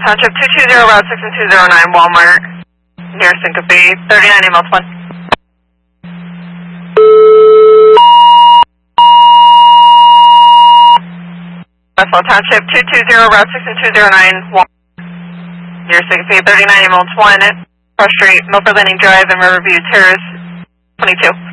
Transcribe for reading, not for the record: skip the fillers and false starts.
Township 220, Route 6 and 209, Walmart, near Syncope, 39 email 1. Westlaw Township 220, Route 6 and 209, Walmart, near Syncope, 39 email 1, Cross Street, Milford Landing Drive, and Riverview Terrace, 22.